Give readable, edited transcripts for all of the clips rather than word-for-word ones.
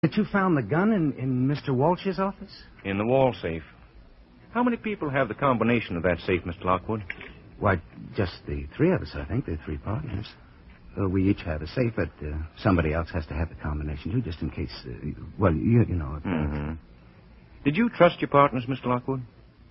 That you found the gun in Mr. Walsh's office? In the wall safe. How many people have the combination of that safe, Mr. Lockwood? Why, just the three of us, I think. The three partners. We each have a safe, but somebody else has to have the combination, too, just in case, you know. Mm-hmm. Did you trust your partners, Mr. Lockwood?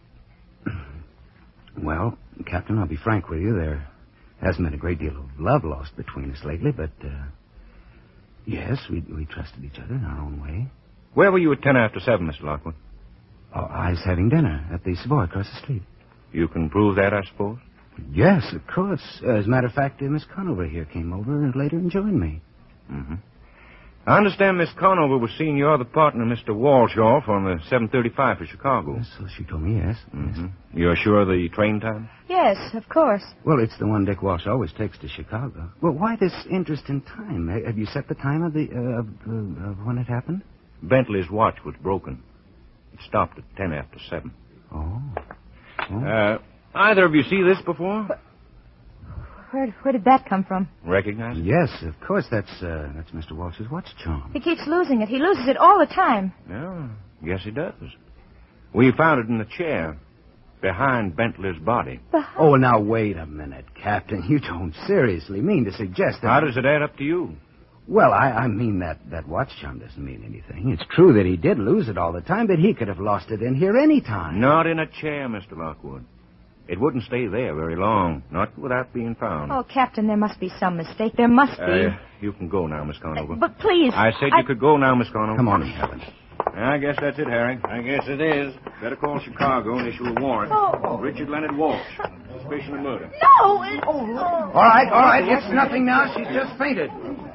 Well, Captain, I'll be frank with you. There hasn't been a great deal of love lost between us lately, but, yes, we trusted each other in our own way. Where were you at 7 Mr. Lockwood? Oh, I was having dinner at the Savoy across the street. You can prove that, I suppose? Yes, of course. As a matter of fact, Miss Conover here came over later and joined me. Mm-hmm. I understand Miss Conover was seeing your other partner, Mr. Walsh, off on the 7:35 for Chicago. Yes, so she told me, yes. Mm-hmm. You're sure of the train time? Yes, of course. Well, it's the one Dick Walsh always takes to Chicago. Well, why this interest in time? Have you set the time of when it happened? Bentley's watch was broken. It stopped at 7:10. Oh. Either of you see this before? Where did that come from? Recognize it? Yes, of course. That's Mr. Walsh's watch charm. He keeps losing it. He loses it all the time. Yeah, yes, he does. We found it in the chair behind Bentley's body. Oh, now, wait a minute, Captain. You don't seriously mean to suggest that... How does it add up to you? Well, I mean that watch charm doesn't mean anything. It's true that he did lose it all the time, but he could have lost it in here any time. Not in a chair, Mr. Lockwood. It wouldn't stay there very long, not without being found. Oh, Captain, there must be some mistake. There must be. You can go now, Miss Conover. But please... I said you could go now, Miss Conover. Come on, Helen. I guess that's it, Harry. I guess it is. Better call Chicago and issue a warrant. Oh. Richard Leonard Walsh. Suspicion of murder. No! All right. It's nothing now. She's just fainted.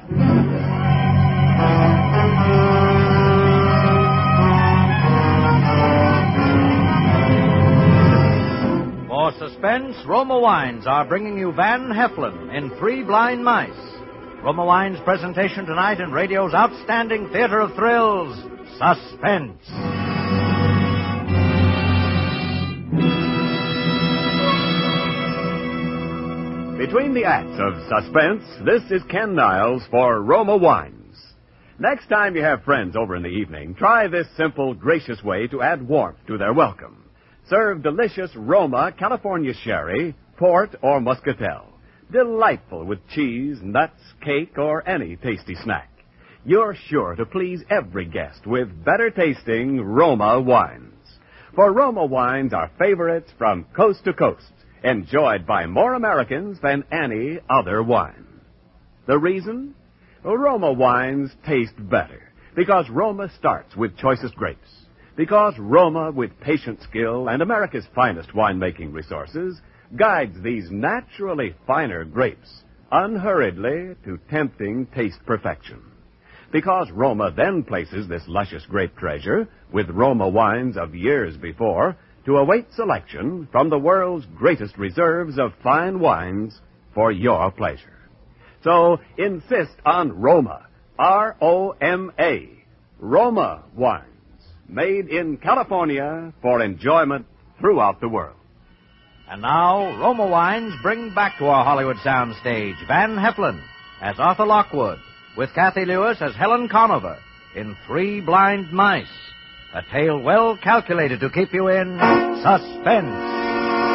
For suspense, Roma Wines are bringing you Van Heflin in Three Blind Mice. Roma Wines' presentation tonight in radio's outstanding theater of thrills, Suspense. Between the acts of Suspense, this is Ken Niles for Roma Wines. Next time you have friends over in the evening, try this simple, gracious way to add warmth to their welcome. Serve delicious Roma California sherry, port, or muscatel. Delightful with cheese, nuts, cake, or any tasty snack. You're sure to please every guest with better-tasting Roma wines. For Roma wines are favorites from coast to coast, enjoyed by more Americans than any other wine. The reason? Roma wines taste better because Roma starts with choicest grapes. Because Roma, with patient skill and America's finest winemaking resources, guides these naturally finer grapes unhurriedly to tempting taste perfection. Because Roma then places this luscious grape treasure with Roma wines of years before to await selection from the world's greatest reserves of fine wines for your pleasure. So insist on Roma, R-O-M-A, Roma wines. Made in California for enjoyment throughout the world. And now, Roma Wines bring back to our Hollywood soundstage Van Heflin as Arthur Lockwood, with Kathy Lewis as Helen Conover in Three Blind Mice, a tale well calculated to keep you in suspense.